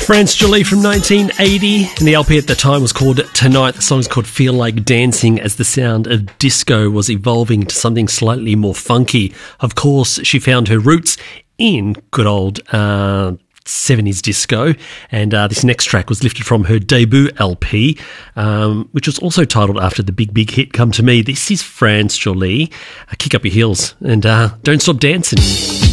France Jolie from 1980, and the LP at the time was called Tonight. The song's called Feel Like Dancing, as the sound of disco was evolving to something slightly more funky. Of course, she found her roots in good old 70s disco, and this next track was lifted from her debut LP, which was also titled after the big hit Come To Me. This is France Jolie. Kick up your heels and don't stop dancing.